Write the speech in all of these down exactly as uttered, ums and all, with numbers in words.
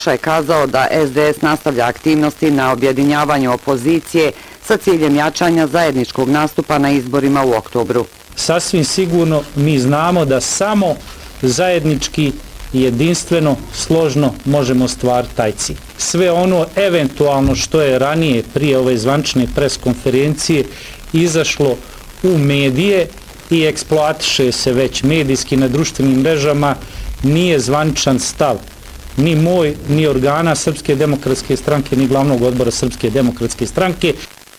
je kazao da S D S nastavlja aktivnosti na objedinjavanju opozicije sa ciljem jačanja zajedničkog nastupa na izborima u oktobru. Sasvim sigurno mi znamo da samo zajednički, jedinstveno, složno možemo ostvariti taj cilj. Sve ono eventualno što je ranije prije ove zvančne pres konferencije izašlo u medije i eksploatiše se već medijski na društvenim mrežama, nije zvaničan stav ni moj, ni organa Srpske demokratske stranke, ni glavnog odbora Srpske demokratske stranke.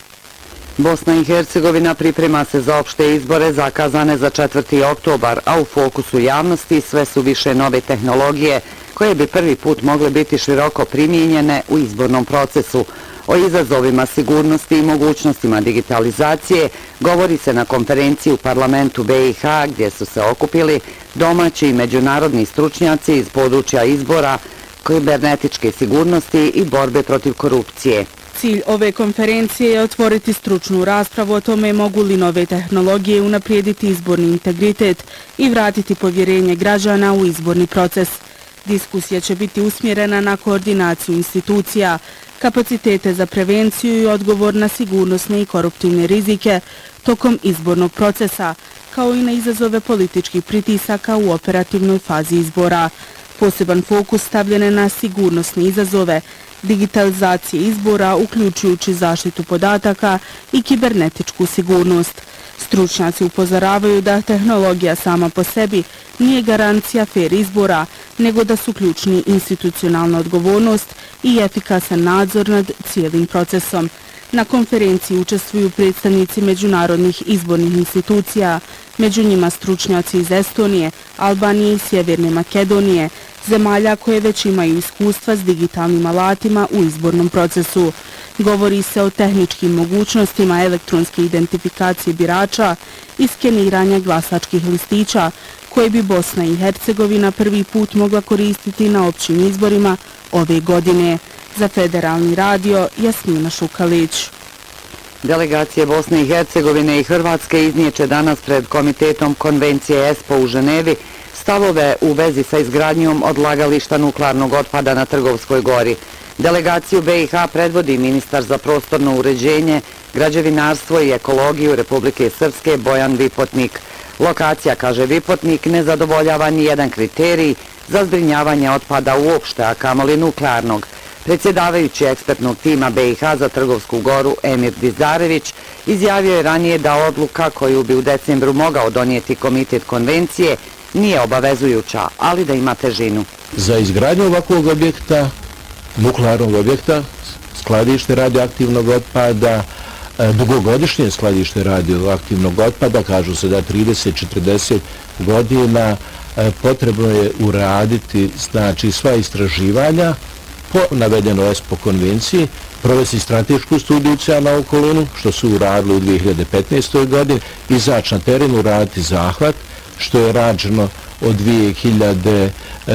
Bosna i Hercegovina priprema se za opšte izbore zakazane za četvrti oktobar, a u fokusu javnosti sve su više nove tehnologije koje bi prvi put mogle biti široko primijenjene u izbornom procesu. O izazovima sigurnosti i mogućnostima digitalizacije govori se na konferenciji u parlamentu B i H gdje su se okupili domaći i međunarodni stručnjaci iz područja izbora, kibernetičke sigurnosti i borbe protiv korupcije. Cilj ove konferencije je otvoriti stručnu raspravu o tome mogu li nove tehnologije unaprijediti izborni integritet i vratiti povjerenje građana u izborni proces. Diskusija će biti usmjerena na koordinaciju institucija, kapacitete za prevenciju i odgovor na sigurnosne i koruptivne rizike tokom izbornog procesa, kao i na izazove političkih pritisaka u operativnoj fazi izbora. Poseban fokus stavljen je na sigurnosne izazove, digitalizacije izbora, uključujući zaštitu podataka i kibernetičku sigurnost. Stručnjaci upozoravaju da tehnologija sama po sebi nije garancija fer izbora, nego da su ključni institucionalna odgovornost i efikasan nadzor nad cijelim procesom. Na konferenciji učestvuju predstavnici međunarodnih izbornih institucija, među njima stručnjaci iz Estonije, Albanije i Sjeverne Makedonije, zemalja koje već imaju iskustva s digitalnim alatima u izbornom procesu. Govori se o tehničkim mogućnostima elektronske identifikacije birača i skeniranja glasačkih listića, koje bi Bosna i Hercegovina prvi put mogla koristiti na općim izborima ove godine. Za Federalni radio, Jasmina Šukalić. Delegacije Bosne i Hercegovine i Hrvatske iznijeće danas pred Komitetom Konvencije E S P O u Ženevi stavove u vezi sa izgradnjom odlagališta nuklearnog otpada na Trgovskoj gori. Delegaciju B i H predvodi ministar za prostorno uređenje, građevinarstvo i ekologiju Republike Srpske Bojan Vipotnik. Lokacija, kaže Vipotnik, ne zadovoljava ni jedan kriterij za zbrinjavanje otpada uopšte, a kamoli nuklearnog. Predsjedavajući ekspertnog tima B i H za Trgovsku goru Emir Dizarević izjavio je ranije da odluka koju bi u decembru mogao donijeti Komitet konvencije nije obavezujuća, ali da ima težinu. Za izgradnju ovakvog objekta, nuklearnog objekta, skladište radioaktivnog otpada, dugogodišnje skladište radioaktivnog otpada, kažu se da trideset do četrdeset godina, potrebno je uraditi znači sva istraživanja po navedenoj E S P O konvenciji, provesti stratešku studiju utjecaja na okolinu, što su uradili u dvije hiljade petnaestoj godini, izaći na teren, uraditi zahvat, što je rađeno od dvije hiljade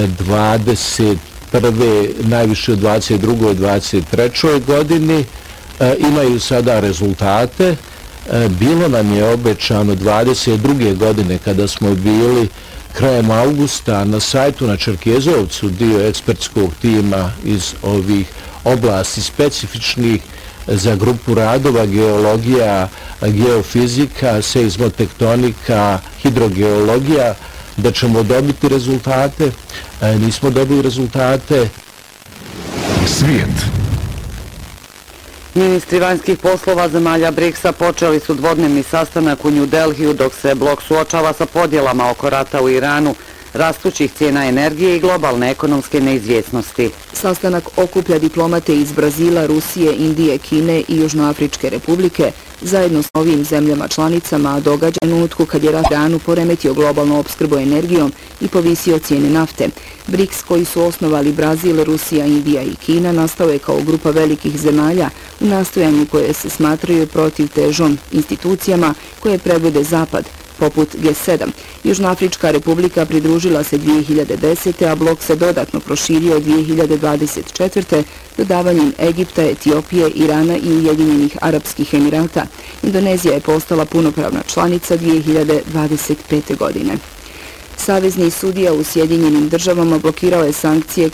dvadeset prve najviše u dvadeset drugoj i dvadeset trećoj godini. E, imaju sada rezultate. E, bilo nam je obećano dvadeset druge godine kada smo bili krajem augusta na sajtu na Čerkezovcu dio ekspertskog tima iz ovih oblasti specifičnih za grupu radova geologija, geofizika, seizmotektonika, hidrogeologija, da ćemo dobiti rezultate. E, nismo dobili rezultate. Svijet. Ministri vanjskih poslova zemalja briksa počeli su dvodnevni sastanak u New Delhiju dok se blok suočava sa podjelama oko rata u Iranu, rastućih cijena energije i globalne ekonomske neizvjesnosti. Sastanak okuplja diplomate iz Brazila, Rusije, Indije, Kine i Južnoafričke republike zajedno s novim zemljama članicama, a događa trenutku kad je rat u Iranu poremetio globalnu opskrbu energijom i povisio cijene nafte. briks, koji su osnovali Brazil, Rusija, Indija i Kina, nastao je kao grupa velikih zemalja u nastojanju koje se smatraju protiv težom institucijama koje predvode Zapad, poput G sedam. Južnoafrička republika pridružila se dvije hiljade desete. a blok se dodatno proširio dvije hiljade dvadeset četvrte. dodavanjem Egipta, Etiopije, Irana i Ujedinjenih Arapskih Emirata. Indonezija je postala punopravna članica dvije hiljade dvadeset pete. godine. Savezni sudija u Sjedinjenim državama blokirao je sankcije